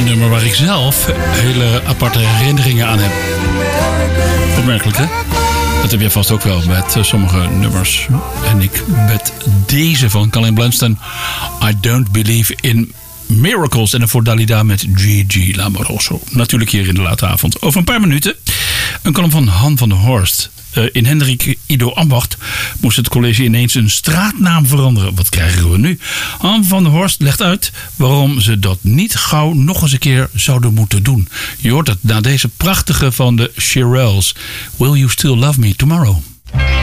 nummer waar ik zelf hele aparte herinneringen aan heb. Opmerkelijk, hè? Dat heb jij vast ook wel met sommige nummers. En ik met deze van Colin Blunstone. I Don't Believe in Miracles. En daarvoor Dalida met Gigi Lamoroso. Natuurlijk hier in de late avond. Over een paar minuten een column van Han van der Horst. In Hendrik Ido Ambacht moest het college ineens een straatnaam veranderen. Wat krijgen we nu? Han van der Horst legt uit waarom ze dat niet gauw nog eens een keer zouden moeten doen. Je hoort het na deze prachtige van de Shirelles. Will You Still Love Me Tomorrow?